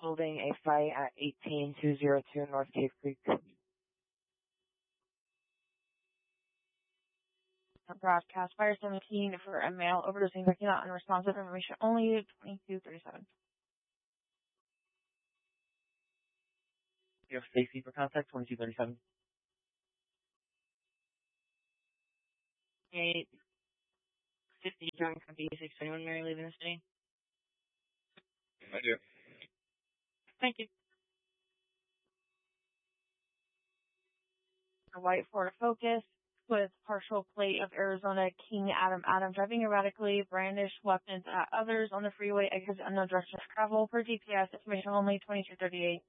holding a fight at 18202 North Cave Creek. Broadcast Fire 17 for a male overdosing tequila, unresponsive information only, 2237. You have safety for contact, 2237. 850 John Copy 621, Mary leaving the city? I do. Thank you. A white Ford Focus with partial plate of Arizona King Adam driving erratically, brandished weapons at others on the freeway, exit unknown direction of travel, per GPS, information only, 2238.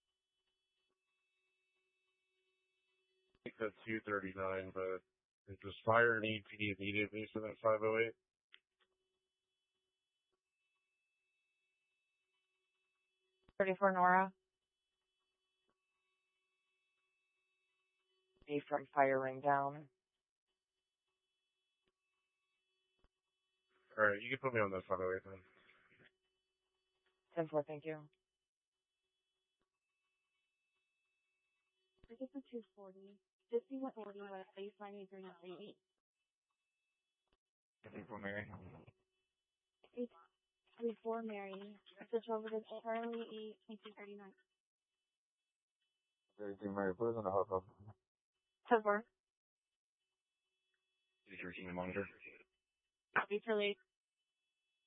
I think that's 239, but it was fire and EPD immediately, so that's 508. Nora. A from firing down. Alright, you can put me on that 508 then. 10-4, thank you. This is 240. 5140 West Baseline 338. I think for Mary. 834 Mary. Switch over to Charlie 82239. Everything Mary, put us on the hot tub. 10-4. Is your team monitor? Copy, Charlie.